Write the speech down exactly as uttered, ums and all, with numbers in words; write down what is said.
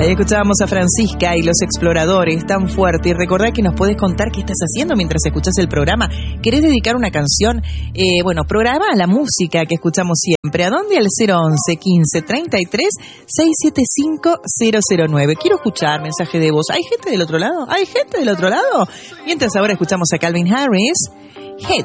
Ahí escuchábamos a Francisca y los exploradores, tan fuerte. Y recordá que nos podés contar qué estás haciendo mientras escuchás el programa. ¿Querés dedicar una canción? Eh, bueno, programa la música que escuchamos siempre. ¿A dónde? Al cero once, quince, treinta y tres, seiscientos setenta y cinco cero cero nueve. Quiero escuchar mensaje de voz. ¿Hay gente del otro lado? ¿Hay gente del otro lado? Mientras ahora escuchamos a Calvin Harris. Hits.